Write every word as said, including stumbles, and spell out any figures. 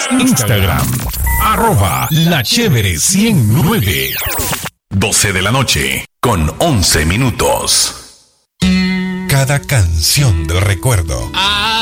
Instagram, arroba la chévere ciento nueve. doce de la noche, con once minutos. Cada canción del recuerdo.